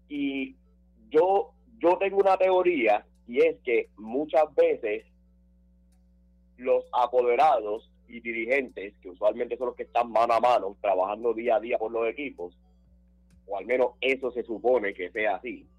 Y yo tengo una teoría, y es que muchas veces los apoderados y dirigentes, que usualmente son los que están mano a mano, trabajando día a día por los equipos, o al menos eso se supone que sea así,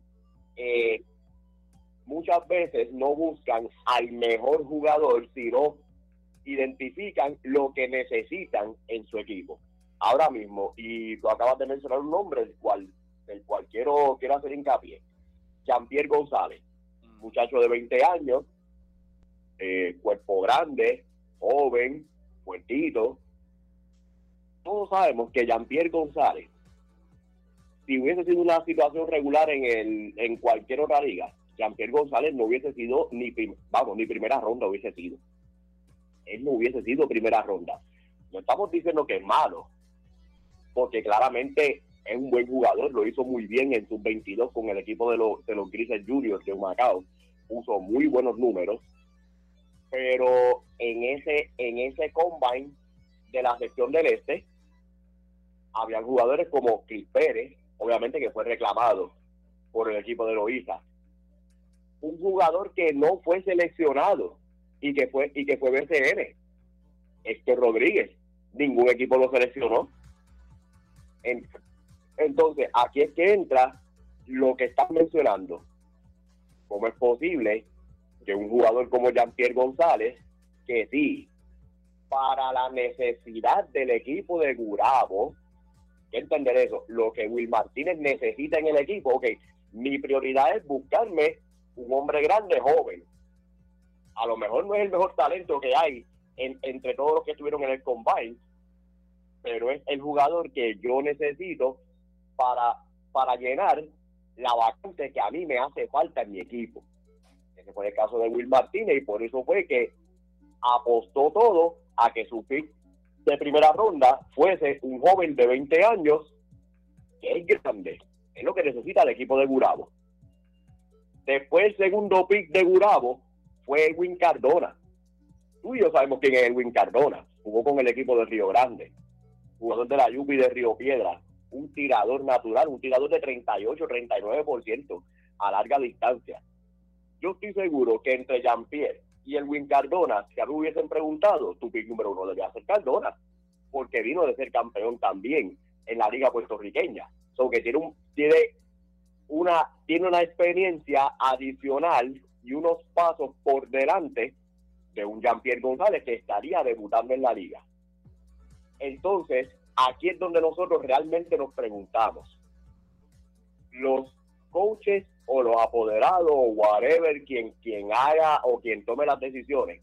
muchas veces no buscan al mejor jugador, sino identifican lo que necesitan en su equipo. Ahora mismo, y tú acabas de mencionar un nombre del cual quiero hacer hincapié, Jean-Pierre González, muchacho de 20 años, cuerpo grande, joven, fuertito. Todos sabemos que Jean-Pierre González, si hubiese sido una situación regular en cualquier otra liga, Jean-Pierre González no hubiese sido ni primera ronda hubiese sido. Él no hubiese sido primera ronda. No estamos diciendo que es malo, porque claramente es un buen jugador, lo hizo muy bien en sub-22 con el equipo de los Grises Juniors de Humacao, puso muy buenos números, pero en ese combine de la sección del este, habían jugadores como Chris Pérez, obviamente que fue reclamado por el equipo de Loíza, un jugador que no fue seleccionado y que fue BCN, Héctor Rodríguez, ningún equipo lo seleccionó. Entonces, aquí es que entra lo que estás mencionando. ¿Cómo es posible que un jugador como Jean-Pierre González, que sí, para la necesidad del equipo de Gurabo, hay que entender eso, lo que Will Martínez necesita en el equipo, ok, mi prioridad es buscarme un hombre grande, joven. A lo mejor no es el mejor talento que hay entre todos los que estuvieron en el combine, pero es el jugador que yo necesito para llenar la vacante que a mí me hace falta en mi equipo. Ese fue el caso de Will Martínez, y por eso fue que apostó todo a que su pick de primera ronda fuese un joven de 20 años que es grande, es lo que necesita el equipo de Gurabo. Después el segundo pick de Gurabo fue Edwin Cardona. Tú y yo sabemos quién es Edwin Cardona, jugó con el equipo de Río Grande, jugador de la Yupi de Río Piedra, un tirador natural, un tirador de 38-39% a larga distancia. Yo estoy seguro que entre Jean-Pierre y Edwin Cardona, si a mí hubiesen preguntado, tu pick número uno debía ser Cardona, porque vino de ser campeón también en la liga puertorriqueña. So que tiene una experiencia adicional y unos pasos por delante de un Jean-Pierre González que estaría debutando en la liga. Entonces, aquí es donde nosotros realmente nos preguntamos, los coaches o los apoderados o whatever, quien haga o quien tome las decisiones,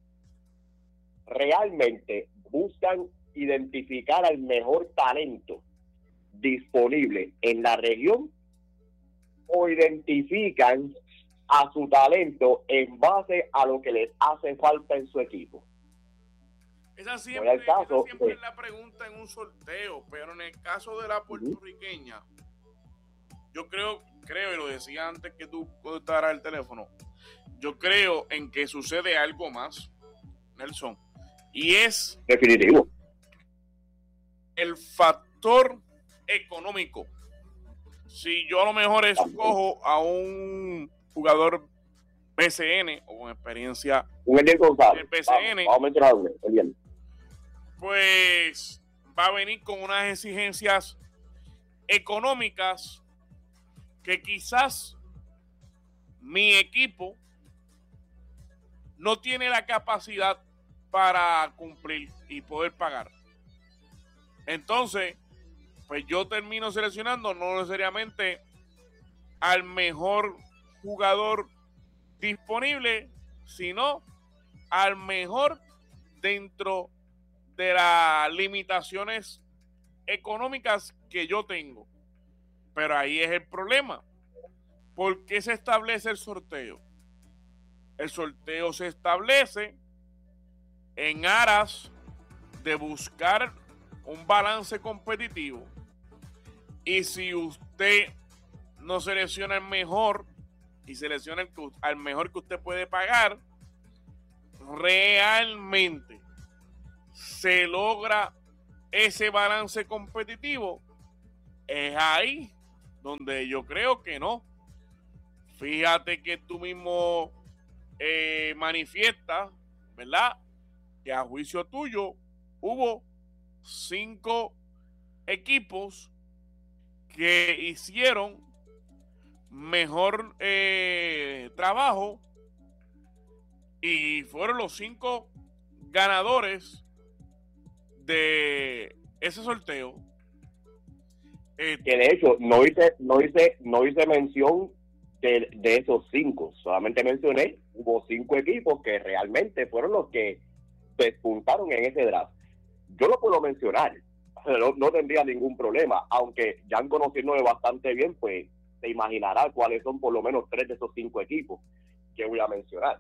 realmente buscan identificar al mejor talento disponible en la región, o identifican a su talento en base a lo que les hace falta en su equipo. Esa siempre es la pregunta en un sorteo, pero en el caso de la puertorriqueña, yo creo, y lo decía antes que tú contestaras el teléfono, yo creo en que sucede algo más, Nelson, y es definitivo el factor económico. Si yo a lo mejor escojo a un jugador BCN o con experiencia en el BCN, vamos, pues va a venir con unas exigencias económicas que quizás mi equipo no tiene la capacidad para cumplir y poder pagar. Entonces, pues yo termino seleccionando no necesariamente al mejor jugador disponible, sino al mejor dentro de las limitaciones económicas que yo tengo. Pero ahí es el problema. ¿Por qué se establece el sorteo? El sorteo se establece en aras de buscar un balance competitivo. Y si usted no selecciona el mejor y selecciona al mejor que usted puede pagar, realmente se logra ese balance competitivo, es ahí donde yo creo que no. Fíjate que tú mismo manifiestas, ¿verdad?, que a juicio tuyo hubo 5 equipos que hicieron mejor trabajo y fueron los 5 ganadores de ese sorteo. Que de hecho no hice mención de esos 5, solamente mencioné, hubo 5 equipos que realmente fueron los que despuntaron en ese draft. Yo lo puedo mencionar, no tendría ningún problema, aunque ya conociéndome bastante bien, pues se imaginará cuáles son por lo menos 3 de esos 5 equipos que voy a mencionar.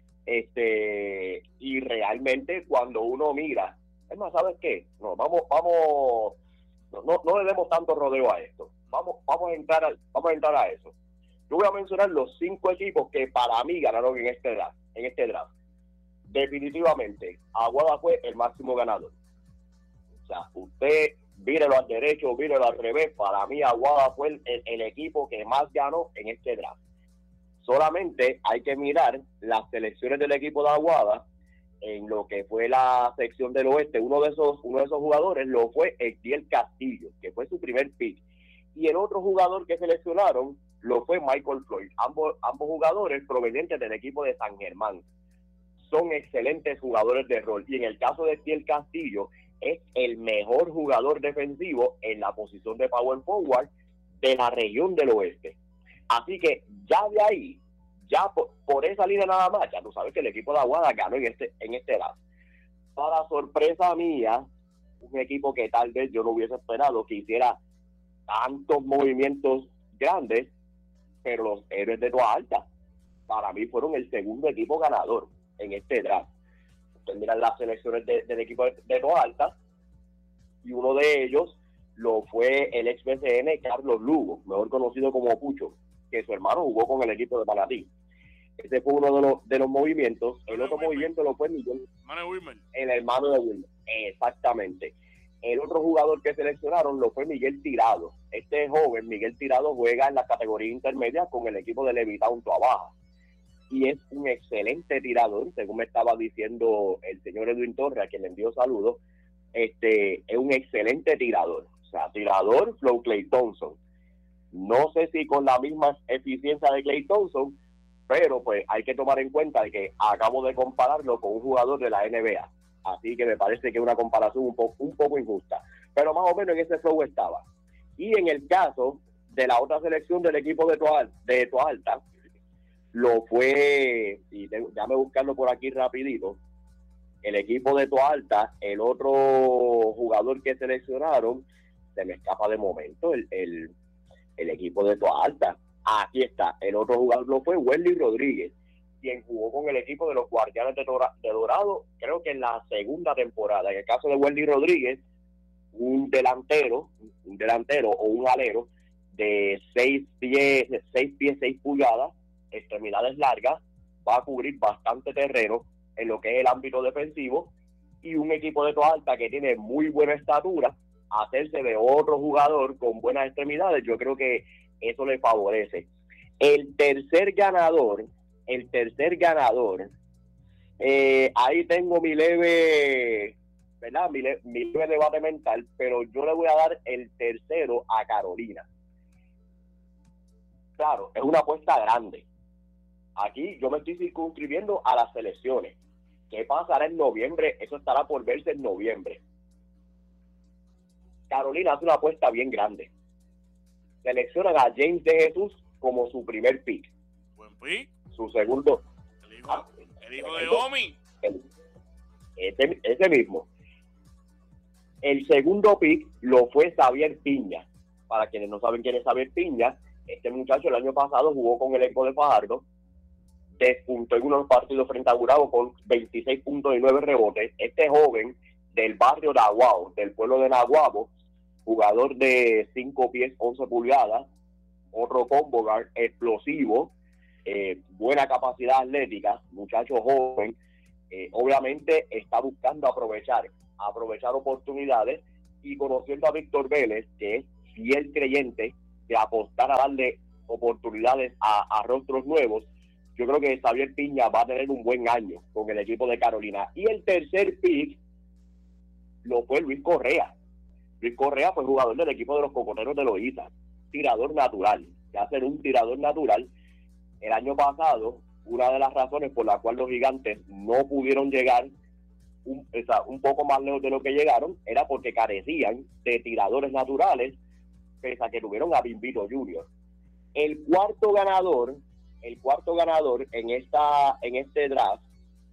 Y realmente cuando uno mira, es más, ¿sabes qué? No le demos tanto rodeo a esto. Vamos a entrar a eso. Yo voy a mencionar los 5 equipos que para mí ganaron en este draft. Definitivamente, Aguada fue el máximo ganador. O sea, usted vírelo al derecho, vírelo al revés, para mí Aguada fue el equipo que más ganó en este draft. Solamente hay que mirar las selecciones del equipo de Aguada en lo que fue la sección del oeste. Uno de esos jugadores lo fue Etiel Castillo, que fue su primer pick. Y el otro jugador que seleccionaron lo fue Michael Floyd. Ambos jugadores provenientes del equipo de San Germán. Son excelentes jugadores de rol. Y en el caso de Etiel Castillo, es el mejor jugador defensivo en la posición de power forward de la región del oeste. Así que ya de ahí, ya por esa línea nada más, ya tú sabes que el equipo de Aguada ganó en este draft. Para sorpresa mía, un equipo que tal vez yo no hubiese esperado que hiciera tantos movimientos grandes, pero los Héroes de Toa Alta, para mí fueron el segundo equipo ganador en este draft. Ustedes miran las selecciones del equipo de Toa Alta, y uno de ellos lo fue el ex BCN Carlos Lugo, mejor conocido como Pucho, que su hermano jugó con el equipo de Manatí. Ese fue uno de los movimientos. El otro movimiento lo fue el hermano de Wilmer. Exactamente. El otro jugador que seleccionaron lo fue Miguel Tirado. Este joven, Miguel Tirado, juega en la categoría intermedia con el equipo de Levitown Toa Baja. Y es un excelente tirador, según me estaba diciendo el señor Edwin Torres, a quien le envío saludos. Es un excelente tirador. O sea, tirador flow Clay Thompson. No sé si con la misma eficiencia de Clay Thompson, pero pues hay que tomar en cuenta de que acabo de compararlo con un jugador de la NBA. Así que me parece que es una comparación un poco injusta. Pero más o menos en ese flow estaba. Y en el caso de la otra selección del equipo de Toa Alta, lo fue, y déjame buscarlo por aquí rapidito, el equipo de Toa Alta, el otro jugador que seleccionaron, se me escapa de momento, el equipo de Toa Alta. Aquí está, el otro jugador lo fue Wendy Rodríguez, quien jugó con el equipo de los Guardianes de Dorado, creo que en la segunda temporada. En el caso de Wendy Rodríguez, un delantero o un alero de 6 pies 6 pulgadas, extremidades largas, va a cubrir bastante terreno en lo que es el ámbito defensivo, y un equipo de Toa Alta que tiene muy buena estatura, hacerse de otro jugador con buenas extremidades, yo creo que eso le favorece. El tercer ganador, ahí tengo mi leve, ¿verdad? Mi leve debate mental, pero yo le voy a dar el tercero a Carolina. Claro, es una apuesta grande. Aquí yo me estoy circunscribiendo a las selecciones. ¿Qué pasará en noviembre? Eso estará por verse en noviembre. Carolina hace una apuesta bien grande. Seleccionan a James de Jesús como su primer pick. Buen pick. Su segundo. El hijo de Omi. Ese mismo. El segundo pick lo fue Xavier Piña. Para quienes no saben quién es Xavier Piña, este muchacho el año pasado jugó con el equipo de Fajardo, despuntó en unos partidos frente a Gurabo con 26.9 rebotes. Este joven del barrio de Aguao, del pueblo de Naguabo, jugador de 5 pies 11 pulgadas, otro combo guard, explosivo, buena capacidad atlética, muchacho joven, obviamente está buscando aprovechar oportunidades, y conociendo a Víctor Vélez, que es fiel creyente de apostar a darle oportunidades a rostros nuevos, yo creo que Xavier Piña va a tener un buen año con el equipo de Carolina. Y el tercer pick lo fue Luis Correa. Luis Correa fue jugador del equipo de los Cocoteros de Loíza, tirador natural, ya ser un tirador natural. El año pasado, una de las razones por la cual los Gigantes no pudieron llegar un poco más lejos de lo que llegaron era porque carecían de tiradores naturales, pese a que tuvieron a Bimbito Jr. El cuarto ganador en este draft,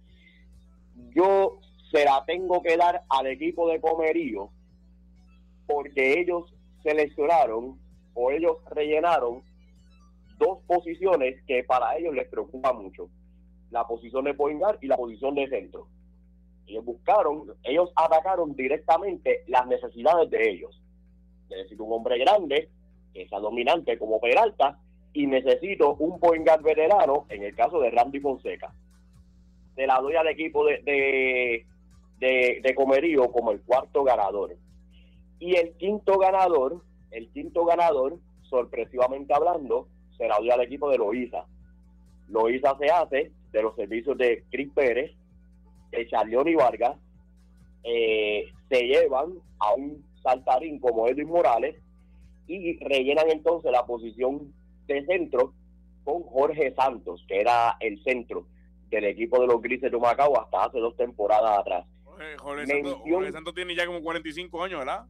yo se la tengo que dar al equipo de Comerío, porque ellos seleccionaron o ellos rellenaron dos posiciones que para ellos les preocupa mucho: la posición de point guard y la posición de centro. Ellos atacaron directamente las necesidades de ellos. Necesito un hombre grande, que sea dominante como Peralta, y necesito un point guard veterano, en el caso de Randy Fonseca. Se la doy al equipo de Comerío como el cuarto ganador. Y el quinto ganador, sorpresivamente hablando, se la doy al equipo de Loíza. Loíza se hace de los servicios de Chris Pérez, de Charlioni Vargas, se llevan a un saltarín como Edwin Morales y rellenan entonces la posición de centro con Jorge Santos, que era el centro del equipo de los Grises de Humacao hasta hace 2 temporadas atrás. Jorge Santos tiene ya como 45 años, ¿verdad?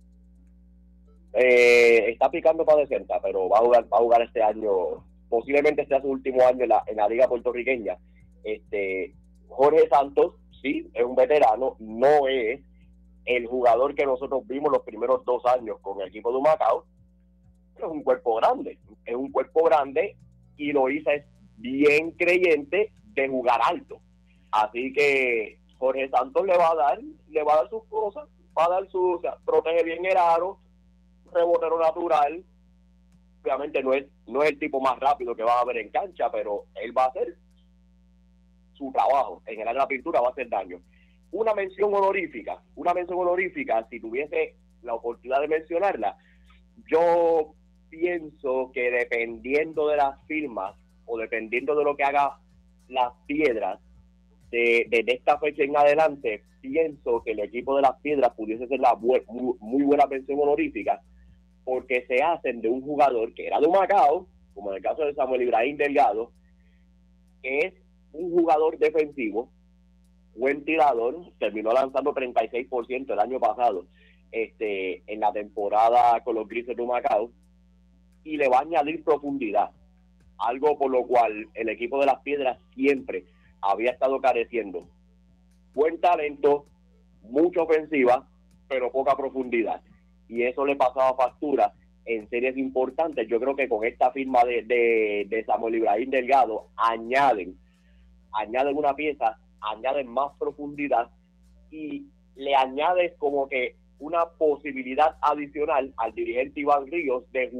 Está picando para 60, pero va a jugar este año, posiblemente sea su último año en la liga puertorriqueña. Jorge Santos, sí, es un veterano, no es el jugador que nosotros vimos los primeros 2 años con el equipo de Humacao, pero es un cuerpo grande, y Loíza es bien creyente de jugar alto. Así que Jorge Santos le va a dar sus cosas, protege bien el aro, rebotero natural. Obviamente no es el tipo más rápido que va a haber en cancha, pero él va a hacer su trabajo. En el área de la pintura va a hacer daño. Una mención honorífica, si tuviese la oportunidad de mencionarla, yo pienso que dependiendo de las firmas o dependiendo de lo que haga las Piedras desde esta fecha en adelante, pienso que el equipo de las Piedras pudiese ser muy buena mención honorífica, porque se hacen de un jugador que era de Humacao, como en el caso de Samuel Ibrahim Delgado, que es un jugador defensivo, buen tirador, terminó lanzando 36% el año pasado en la temporada con los Grises de Humacao, y le va a añadir profundidad, algo por lo cual el equipo de las Piedras siempre había estado careciendo. Buen talento, mucha ofensiva, pero poca profundidad, y eso le pasaba factura en series importantes. Yo creo que con esta firma de Samuel Ibrahim Delgado añaden una pieza, añaden más profundidad y le añades como que una posibilidad adicional al dirigente Iván Ríos de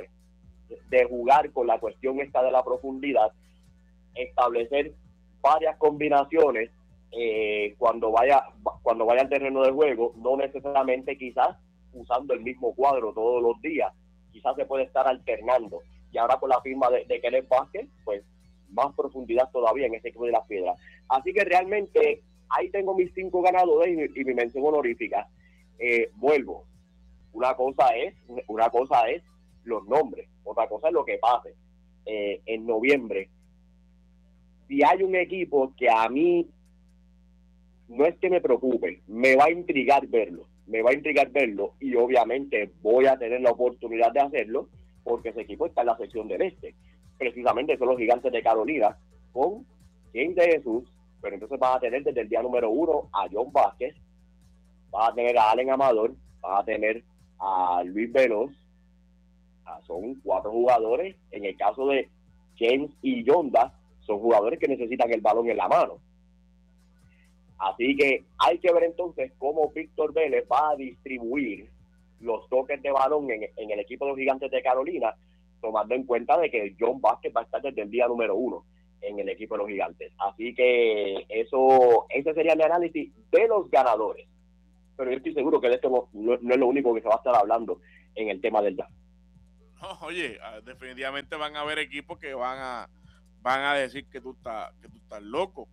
jugar con la cuestión esta de la profundidad, establecer varias combinaciones cuando vaya al terreno de juego, no necesariamente quizás usando el mismo cuadro todos los días, quizás se puede estar alternando. Y ahora con la firma de Kenneth Vázquez, pues más profundidad todavía en ese equipo de las Piedras. Así que realmente ahí tengo mis 5 ganadores y mi mención honorífica. Vuelvo, una cosa es los nombres, otra cosa es lo que pase en noviembre. Si hay un equipo que a mí no es que me preocupe, me va a intrigar verlo, y obviamente voy a tener la oportunidad de hacerlo porque ese equipo está en la sección del este. Precisamente son los Gigantes de Carolina con James de Jesús, pero entonces van a tener desde el día número 1 a John Vázquez, van a tener a Allen Amador, van a tener a Luis Veloz. Son 4 jugadores. En el caso de James y Yonda, son jugadores que necesitan el balón en la mano. Así que hay que ver entonces cómo Víctor Vélez va a distribuir los toques de balón en el equipo de los Gigantes de Carolina, tomando en cuenta de que John Vázquez va a estar desde el día número 1 en el equipo de los Gigantes. Así que ese sería el análisis de los ganadores. Pero yo estoy seguro que de esto no es lo único que se va a estar hablando en el tema del draft. Oye, definitivamente van a haber equipos que van a decir que tú estás loco.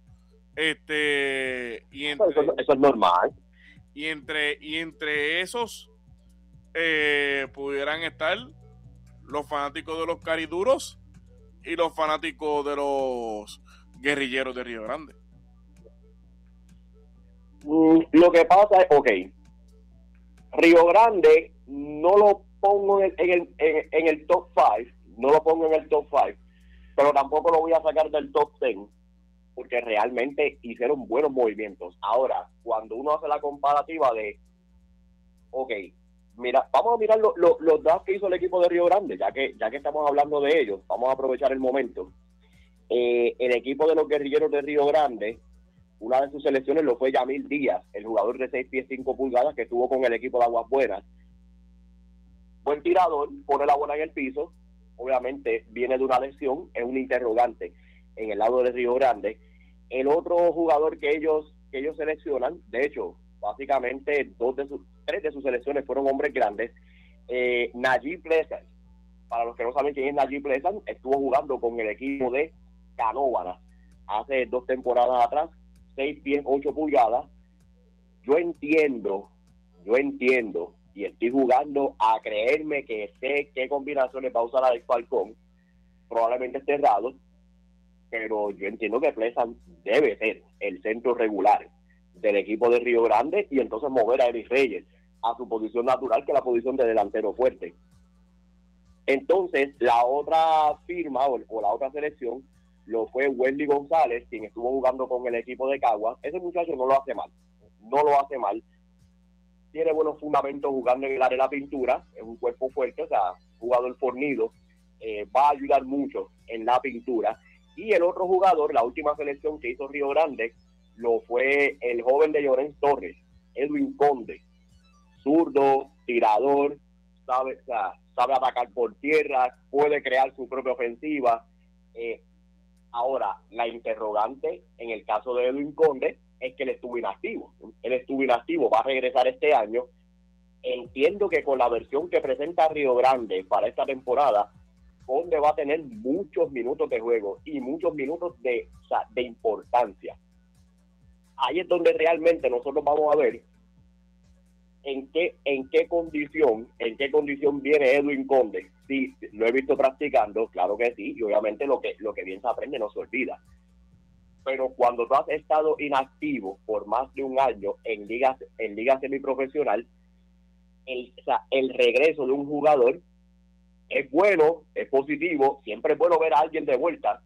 Y Eso es normal. y entre esos pudieran estar los fanáticos de los cariduros y los fanáticos de los guerrilleros de Río Grande. Lo que pasa es, ok, Río Grande no lo pongo en el top 5, no lo pongo en el top 5, pero tampoco lo voy a sacar del top 10, porque realmente hicieron buenos movimientos. Ahora, cuando uno hace la comparativa de, ok, mira, vamos a mirar los drafts que hizo el equipo de Río Grande, ya que estamos hablando de ellos, vamos a aprovechar el momento. El equipo de los guerrilleros de Río Grande, una de sus selecciones lo fue Yamil Díaz, el jugador de 6 pies 5 pulgadas que estuvo con el equipo de Aguas Buenas. Buen tirador, pone la bola en el piso, obviamente viene de una lesión, es un interrogante en el lado de Río Grande. El otro jugador que ellos seleccionan, de hecho, básicamente 3 de sus selecciones fueron hombres grandes. Najib Pleasant, para los que no saben quién es Najib Pleasant, estuvo jugando con el equipo de Canóvanas hace 2 temporadas atrás, 6 pies 8 pulgadas. Yo entiendo y estoy jugando a creerme que sé qué combinaciones va a usar Alex Falcón, probablemente esté errado, pero yo entiendo que Pleasant debe ser el centro regular del equipo de Río Grande y entonces mover a Eric Reyes a su posición natural, que es la posición de delantero fuerte. Entonces, la otra firma o la otra selección lo fue Wendy González, quien estuvo jugando con el equipo de Caguas. Ese muchacho no lo hace mal. Tiene buenos fundamentos jugando en el área de la pintura, es un cuerpo fuerte, o sea, jugador fornido, va a ayudar mucho en la pintura. Y el otro jugador, la última selección que hizo Río Grande, lo fue el joven de Llorens Torres, Edwin Conde, zurdo, tirador, sabe atacar por tierra, puede crear su propia ofensiva. Ahora, la interrogante en el caso de Edwin Conde es que él estuvo inactivo, va a regresar este año. Entiendo que con la versión que presenta Río Grande para esta temporada, Conde va a tener muchos minutos de juego y muchos minutos de importancia. Ahí es donde realmente nosotros vamos a ver en qué condición viene Edwin Conde. Sí, lo he visto practicando, claro que sí, y obviamente lo que bien se aprende no se olvida. Pero cuando tú has estado inactivo por más de un año en liga semiprofesional, el regreso de un jugador es bueno, es positivo, siempre es bueno ver a alguien de vuelta,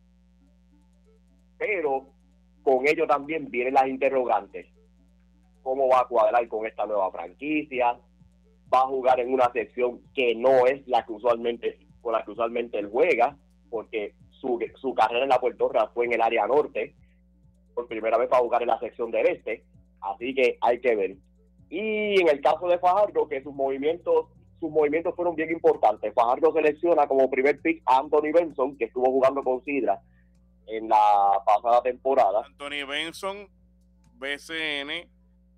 pero con ello también vienen las interrogantes. ¿Cómo va a cuadrar con esta nueva franquicia? ¿Va a jugar en una sección que no es con la que usualmente él juega? Porque su carrera en la Puerto Rico fue en el área norte, por primera vez va a jugar en la sección del este, así que hay que ver. Y en el caso de Fajardo, que sus movimientos fueron bien importantes. Fajardo selecciona como primer pick a Anthony Benson, que estuvo jugando con Sidra en la pasada temporada. Anthony Benson, BCN,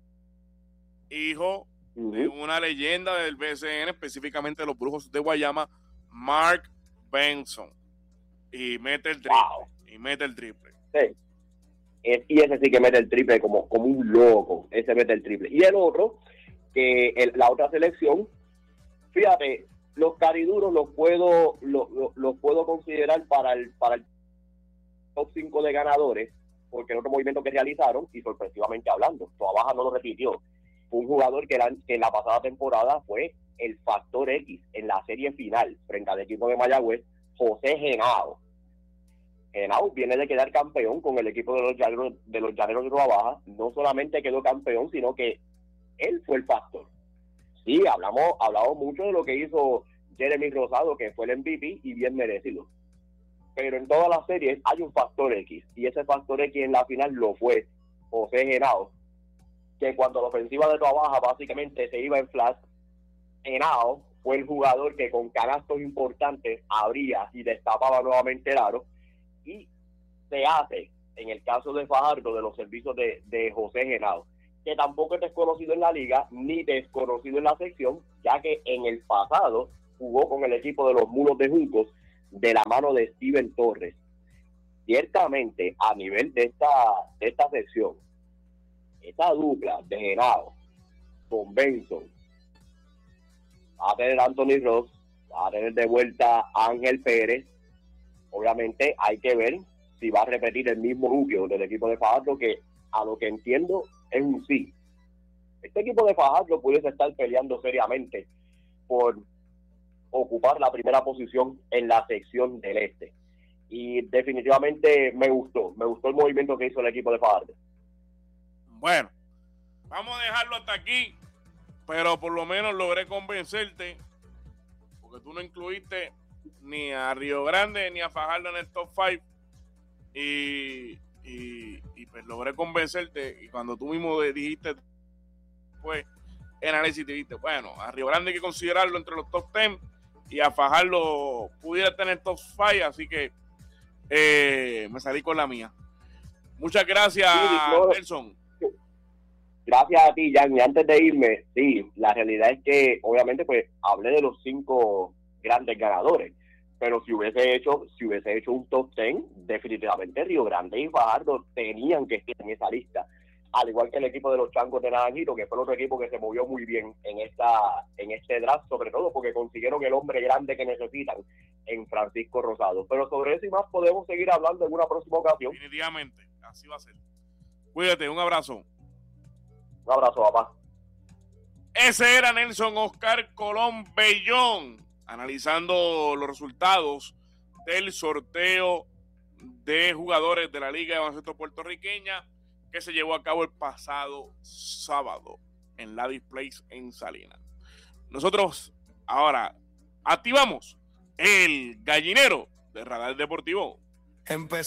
hijo de una leyenda del BCN, específicamente de los Brujos de Guayama, Mark Benson, y mete el triple. Sí. Y ese sí que mete el triple como un loco, ese mete el triple. Y el otro, la otra selección, fíjate, los cariduros los puedo considerar para el top 5 de ganadores, porque el otro movimiento que realizaron, y sorpresivamente hablando, Toa no lo repitió, fue un jugador que en la pasada temporada fue el factor X en la serie final frente al equipo de Mayagüez, José Genao. Genao viene de quedar campeón con el equipo de los Llaneros de Toa Baja. No solamente quedó campeón, sino que él fue el factor. Sí, hablamos mucho de lo que hizo Jeremy Rosado, que fue el MVP y bien merecido. Pero en todas las series hay un factor X, y ese factor X en la final lo fue José Genao, que cuando la ofensiva de Toa Baja básicamente se iba en flash, Genao fue el jugador que con canastos importantes abría y destapaba nuevamente el aro, y se hace, en el caso de Fajardo, de los servicios de José Genao, que tampoco es desconocido en la liga, ni desconocido en la sección, ya que en el pasado jugó con el equipo de los Mulos de Juncos de la mano de Steven Torres. Ciertamente, a nivel de esta sección, esta dupla de Henao con Benson, va a tener Anthony Ross, va a tener de vuelta Ángel Pérez. Obviamente hay que ver si va a repetir el mismo núcleo del equipo de Fajardo, que a lo que entiendo es un sí. Este equipo de Fajardo pudiese estar peleando seriamente por ocupar la primera posición en la sección del este. Y definitivamente me gustó el movimiento que hizo el equipo de Fajardo. Bueno, vamos a dejarlo hasta aquí, pero por lo menos logré convencerte, porque tú no incluiste ni a Río Grande ni a Fajardo en el top 5, y pues logré convencerte, y cuando tú mismo dijiste, pues, el análisis, te dijiste, bueno, a Río Grande hay que considerarlo entre los top 10, y a Fajardo pudiera tener top 5, así que me salí con la mía. Muchas gracias, Nelson. Gracias a ti, Jan. Y antes de irme, sí, la realidad es que obviamente pues hablé de los 5 grandes ganadores, pero si hubiese hecho un top 10, definitivamente Río Grande y Fajardo tenían que estar en esa lista, al igual que el equipo de los Changos de Naranjito, que fue el otro equipo que se movió muy bien en este draft, sobre todo porque consiguieron el hombre grande que necesitan en Francisco Rosado. Pero sobre eso y más podemos seguir hablando en una próxima ocasión. Definitivamente, así va a ser. Cuídate, un abrazo. Un abrazo, papá. Ese era Nelson Oscar Colón Bellón, analizando los resultados del sorteo de jugadores de la Liga de Baloncesto Puertorriqueña que se llevó a cabo el pasado sábado en la Displays en Salinas. Nosotros ahora activamos el gallinero de Radar Deportivo. Empezó.